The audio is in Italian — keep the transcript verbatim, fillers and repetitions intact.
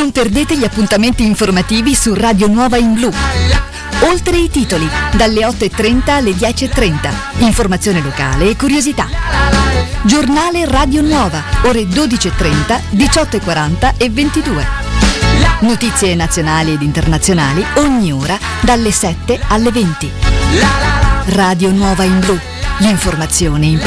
Non perdete gli appuntamenti informativi su Radio Nuova in Blu. Oltre i titoli, dalle otto e trenta alle dieci e trenta. Informazione locale e curiosità. Giornale Radio Nuova, ore dodici e trenta, diciotto e quaranta e ventidue. Notizie nazionali ed internazionali ogni ora dalle sette alle venti. Radio Nuova in Blu, l'informazione in